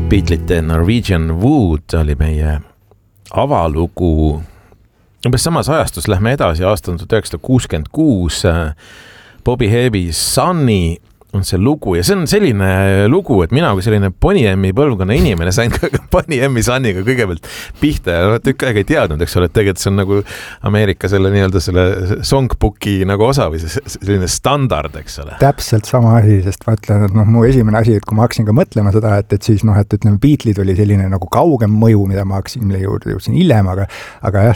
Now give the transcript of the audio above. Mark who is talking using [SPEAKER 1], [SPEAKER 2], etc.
[SPEAKER 1] Beatlesite Norwegian Wood oli meie avalugu. Umbes samas ajastus lähme edasi aasta 1966. Bobby Heavy Sunny on see lugu ja see on selline lugu, et mina kui selline Bonnie M-i põlvkonna inimene sain ka Bonnie M-i Sunniga kõigepealt pihta ja tükk aega ei teadnud, eks ole, et tegelikult see on nagu Ameerika selle nii-öelda selle songbooki nagu osa või selline standard, eks ole.
[SPEAKER 2] Täpselt sama asi, sest ma ütlen, et mu esimene asi, et kui ma hakkasin ka mõtlema seda, et siis et ütleme, Beatlesid oli selline nagu kaugem mõju, mida ma hakkasin jõudsin hiljem, aga jah,